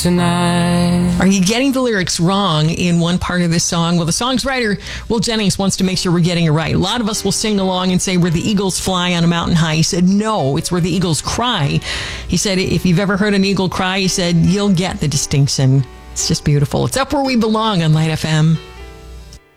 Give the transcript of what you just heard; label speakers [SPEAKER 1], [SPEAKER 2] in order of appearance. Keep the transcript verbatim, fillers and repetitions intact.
[SPEAKER 1] tonight.
[SPEAKER 2] Are you getting the lyrics wrong in one part of this song? Well, the song's writer, Will Jennings, wants to make sure we're getting it right. A lot of us will sing along and say, where the eagles fly on a mountain high. He said, no, it's where the eagles cry. He said, if you've ever heard an eagle cry, he said, you'll get the distinction. It's just beautiful. It's Up Where We Belong on Light F M.